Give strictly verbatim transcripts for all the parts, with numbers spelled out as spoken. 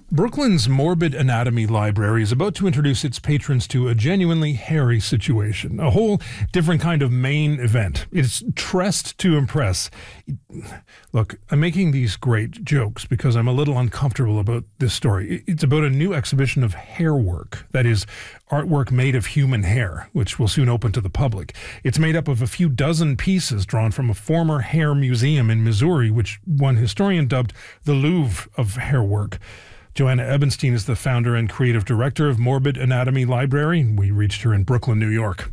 Brooklyn's Morbid Anatomy Library is about to introduce its patrons to a genuinely hairy situation, a whole different kind of main event. It's dressed to impress. Look, I'm making these great jokes because I'm a little uncomfortable about this story. It's about a new exhibition of hair work, that is, artwork made of human hair, which will soon open to the public. It's made up of a few dozen pieces drawn from a former hair museum in Missouri, which one historian dubbed the Louvre of hair work. Joanna Ebenstein is the founder and creative director of Morbid Anatomy Library. We reached her in Brooklyn, New York.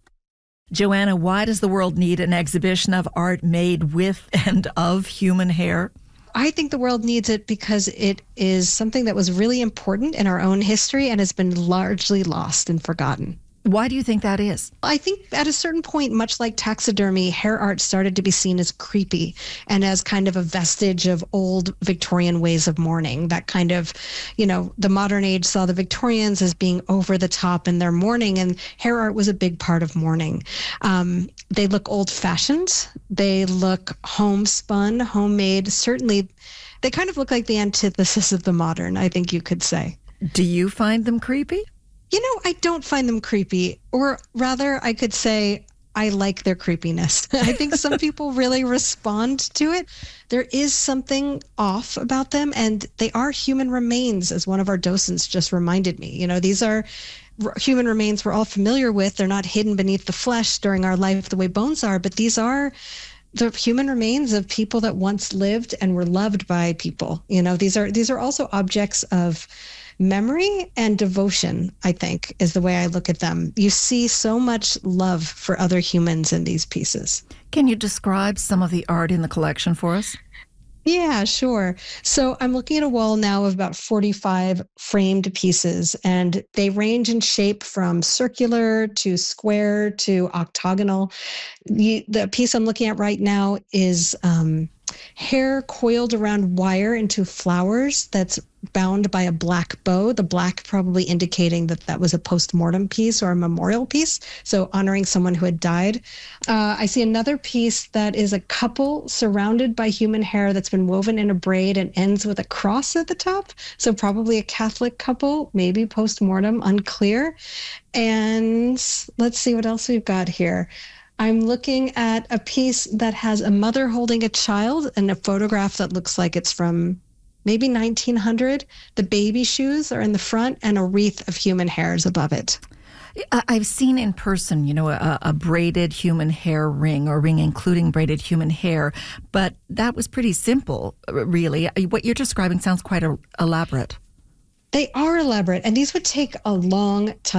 Joanna, why does the world need an exhibition of art made with and of human hair? I think the world needs it because it is something that was really important in our own history and has been largely lost and forgotten. Why do you think that is? I think at a certain point, much like taxidermy, hair art started to be seen as creepy and as kind of a vestige of old Victorian ways of mourning. That kind of, you know, the modern age saw the Victorians as being over the top in their mourning, and hair art was a big part of mourning. Um, they look old-fashioned. They look homespun, homemade. Certainly, they kind of look like the antithesis of the modern, I think you could say. Do you find them creepy? You know, I don't find them creepy, or rather, I could say I like their creepiness. I think some people really respond to it. There is something off about them, and they are human remains, as one of our docents just reminded me. You know, these are human remains we're all familiar with. They're not hidden beneath the flesh during our life the way bones are, but these are the human remains of people that once lived and were loved by people. You know, these are these are also objects of memory and devotion, I think, is the way I look at them. You see so much love for other humans in these pieces. Can you describe some of the art in the collection for us? Yeah, sure. So I'm looking at a wall now of about forty-five framed pieces, and they range in shape from circular to square to octagonal. The, the piece I'm looking at right now is um, hair coiled around wire into flowers that's bound by a black bow, the black probably indicating that that was a post-mortem piece or a memorial piece, so honoring someone who had died. Uh, I see another piece that is a couple surrounded by human hair that's been woven in a braid and ends with a cross at the top, so probably a Catholic couple, maybe post-mortem, unclear. And let's see what else we've got here. I'm looking at a piece that has a mother holding a child and a photograph that looks like it's from maybe nineteen hundred. The baby shoes are in the front and a wreath of human hairs above it. I've seen in person, you know, a, a braided human hair ring or ring including braided human hair, but that was pretty simple, really. What you're describing sounds quite elaborate. They are elaborate, and these would take a long time.